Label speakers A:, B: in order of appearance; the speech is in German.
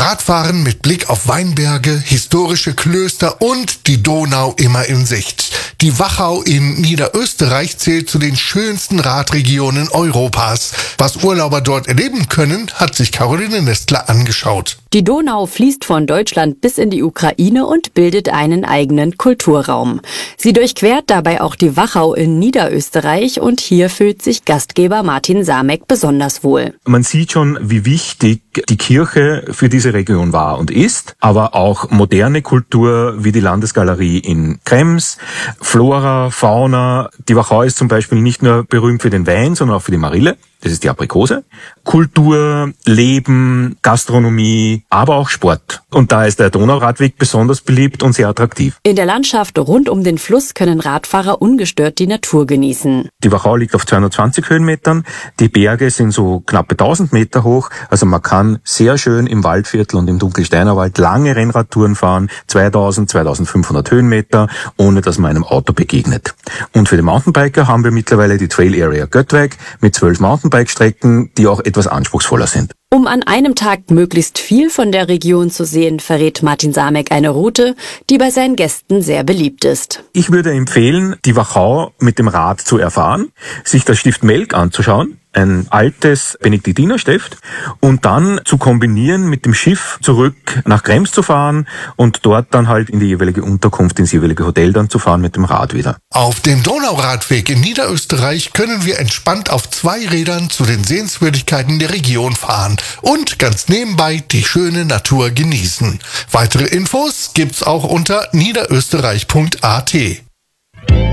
A: Radfahren mit Blick auf Weinberge, historische Klöster und die Donau immer in Sicht. Die Wachau in Niederösterreich zählt zu den schönsten Radregionen Europas. Was Urlauber dort erleben können, hat sich Caroline Nestler angeschaut.
B: Die Donau fließt von Deutschland bis in die Ukraine und bildet einen eigenen Kulturraum. Sie durchquert dabei auch die Wachau in Niederösterreich und hier fühlt sich Gastgeber Martin Samek besonders wohl.
C: Man sieht schon, wie wichtig die Kirche für diese Region war und ist, aber auch moderne Kultur wie die Landesgalerie in Krems, Flora, Fauna. Die Wachau ist zum Beispiel nicht nur berühmt für den Wein, sondern auch für die Marille. Das ist die Aprikose. Kultur, Leben, Gastronomie, aber auch Sport. Und da ist der Donauradweg besonders beliebt und sehr attraktiv.
B: In der Landschaft rund um den Fluss können Radfahrer ungestört die Natur genießen.
C: Die Wachau liegt auf 220 Höhenmetern. Die Berge sind so knappe 1000 Meter hoch. Also man kann sehr schön im Waldviertel und im Dunkelsteinerwald lange Rennradtouren fahren, 2000, 2500 Höhenmeter, ohne dass man einem Auto begegnet. Und für die Mountainbiker haben wir mittlerweile die Trail Area Göttweg mit 12 Mountainbike-Strecken, die auch etwas anspruchsvoller sind.
B: Um an einem Tag möglichst viel von der Region zu sehen, verrät Martin Samek eine Route, die bei seinen Gästen sehr beliebt ist.
C: Ich würde empfehlen, die Wachau mit dem Rad zu erfahren, sich das Stift Melk anzuschauen, ein altes Benediktinerstift, und dann zu kombinieren mit dem Schiff zurück nach Krems zu fahren und dort dann halt in die jeweilige Unterkunft, ins jeweilige Hotel dann zu fahren mit dem Rad wieder.
A: Auf dem Donauradweg in Niederösterreich können wir entspannt auf 2 Rädern zu den Sehenswürdigkeiten der Region fahren und ganz nebenbei die schöne Natur genießen. Weitere Infos gibt's auch unter niederösterreich.at.